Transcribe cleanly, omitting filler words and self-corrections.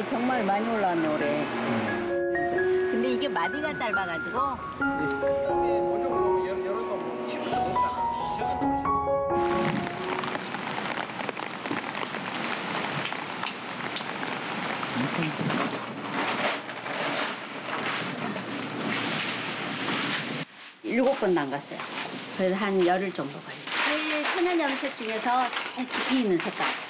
정말 많이 올라왔네 올해. 근데 이게 마디가 짧아가지고 모종으로 여러 거 심을 수가 없잖아. 적은 놈을 심어. 일곱 번 담갔어요. 그래서 한 열흘 정도 걸려요. 제일 천연 염색 중에서 제일 깊이 있는 색깔.